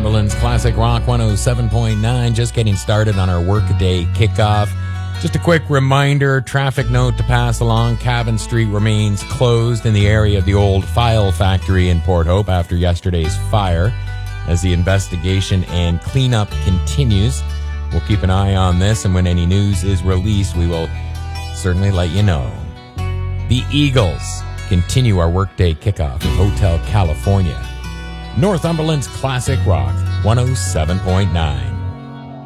Northumberland's Classic Rock 107.9, just getting started on our workday kickoff. Just a quick reminder, traffic note to pass along. Cavan Street remains closed in the area of the old file factory in Port Hope after yesterday's fire. As the investigation and cleanup continues, we'll keep an eye on this, and when any news is released, we will certainly let you know. The Eagles continue our workday kickoff at Hotel California. Northumberland's Classic Rock 107.9.